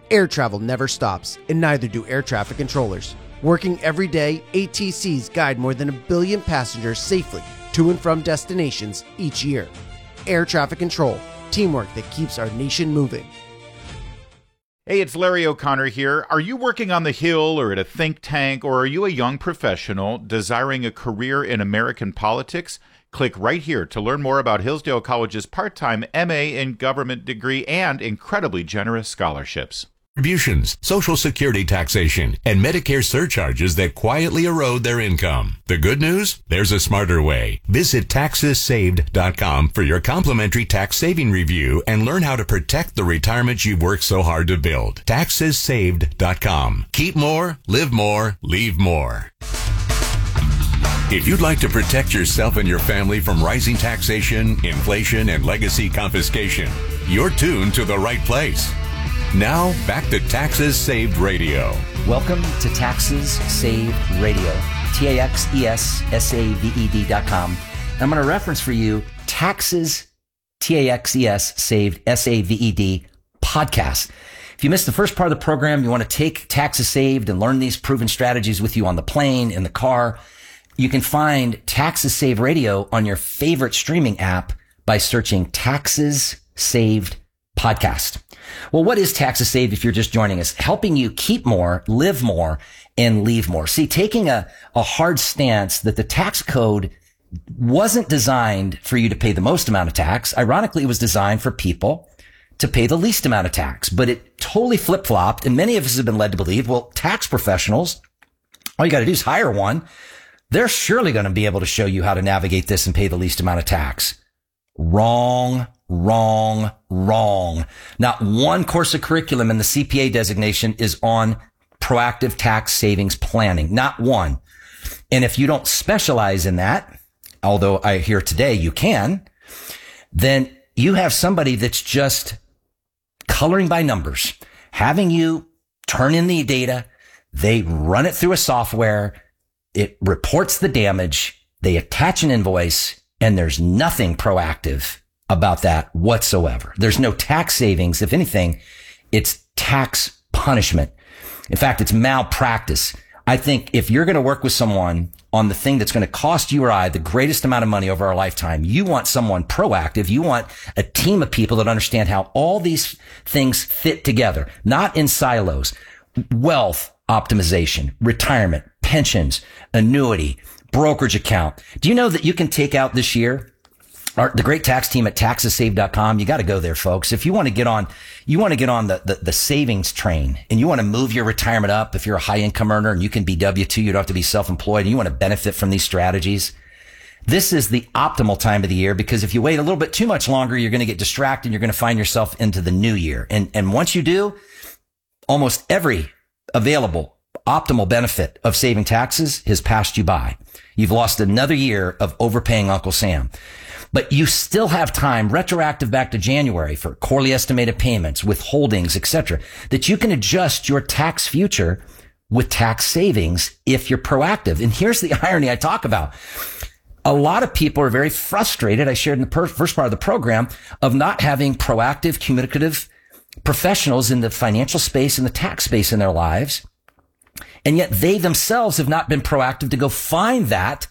Air travel never stops, and neither do air traffic controllers. Working every day, ATCs guide more than 1 billion passengers safely to and from destinations each year. Air traffic control, teamwork that keeps our nation moving. Hey, it's Larry O'Connor here. Are you working on the Hill or at a think tank, or are you a young professional desiring a career in American politics? Click right here to learn more about Hillsdale College's part-time MA in government degree and incredibly generous scholarships. Contributions, Social Security taxation, and Medicare surcharges that quietly erode their income. The good news? There's a smarter way. Visit TaxesSaved.com for your complimentary tax saving review and learn how to protect the retirement you've worked so hard to build. TaxesSaved.com. Keep more, live more, leave more. If you'd like to protect yourself and your family from rising taxation, inflation, and legacy confiscation, you're tuned to the right place. Now, back to Taxes Saved Radio. Welcome to Taxes Saved Radio, TaxesSaved.com. I'm going to reference for you Taxes, TAXES Saved, SAVED podcast. If you missed the first part of the program, you want to take Taxes Saved and learn these proven strategies with you on the plane, in the car, you can find Taxes Saved Radio on your favorite streaming app by searching Taxes Saved Podcast. Well, what is Taxes Saved if you're just joining us? Helping you keep more, live more, and leave more. See, taking a hard stance that the tax code wasn't designed for you to pay the most amount of tax. Ironically, it was designed for people to pay the least amount of tax, but it totally flip-flopped. And many of us have been led to believe, well, tax professionals, all you got to do is hire one. They're surely going to be able to show you how to navigate this and pay the least amount of tax. Wrong. Not one course of curriculum in the CPA designation is on proactive tax savings planning. Not one. And if you don't specialize in that, although I hear today you can, then you have somebody that's just coloring by numbers, having you turn in the data. They run it through a software. It reports the damage. They attach an invoice, and there's nothing proactive about that whatsoever. There's no tax savings. If anything, it's tax punishment. In fact, it's malpractice. I think if you're going to work with someone on the thing that's going to cost you or I the greatest amount of money over our lifetime, you want someone proactive. You want a team of people that understand how all these things fit together, not in silos. Wealth optimization, retirement, pensions, annuity, brokerage account. Do you know that you can take out this year? The great tax team at TaxesSaved.com. You got to go there, folks. If you want to get on, the savings train and you want to move your retirement up. If you're a high income earner and you can be W-2, you don't have to be self-employed, and you want to benefit from these strategies. This is the optimal time of the year, because if you wait a little bit too much longer, you're going to get distracted. You're going to find yourself into the new year. And once you do, almost every available optimal benefit of saving taxes has passed you by. You've lost another year of overpaying Uncle Sam. But you still have time, retroactive back to January, for quarterly estimated payments, withholdings, etc., that you can adjust your tax future with tax savings if you're proactive. And here's the irony I talk about. A lot of people are very frustrated, I shared in the first part of the program, of not having proactive, communicative professionals in the financial space and the tax space in their lives. And yet they themselves have not been proactive to go find that.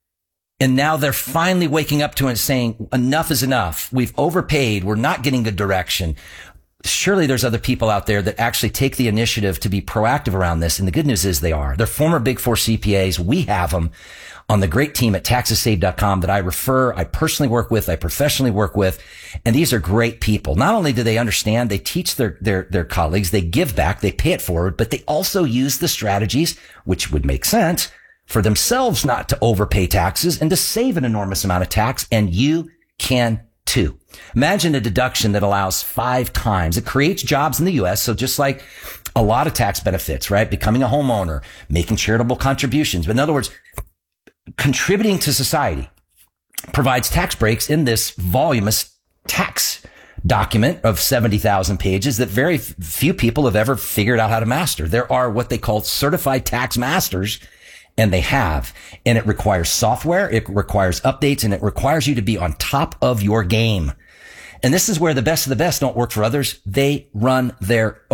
And now they're finally waking up to it and saying, enough is enough. We've overpaid. We're not getting good direction. Surely there's other people out there that actually take the initiative to be proactive around this. And the good news is they are. They're former Big Four CPAs. We have them on the great team at TaxesSaved.com that I personally work with, I professionally work with. And these are great people. Not only do they understand, they teach their colleagues, they give back, they pay it forward, but they also use the strategies, which would make sense, for themselves not to overpay taxes and to save an enormous amount of tax. And you can too. Imagine a deduction that allows 5 times. It creates jobs in the U.S. So just like a lot of tax benefits, right? Becoming a homeowner, making charitable contributions. But in other words, contributing to society provides tax breaks in this voluminous tax document of 70,000 pages that very few people have ever figured out how to master. There are what they call certified tax masters, and they have. And it requires software, it requires updates, and it requires you to be on top of your game. And this is where the best of the best don't work for others. They run their